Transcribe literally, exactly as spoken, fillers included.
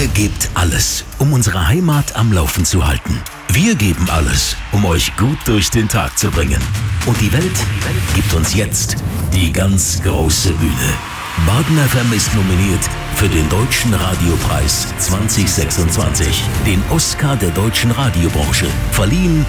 gebt alles, um unsere Heimat am Laufen zu halten. Wir geben alles, um euch gut durch den Tag zu bringen. Und die Welt gibt uns jetzt die ganz große Bühne. Barden F M ist nominiert für den Deutschen Radiopreis zwanzig sechsundzwanzig, den Oscar der deutschen Radiobranche, verliehen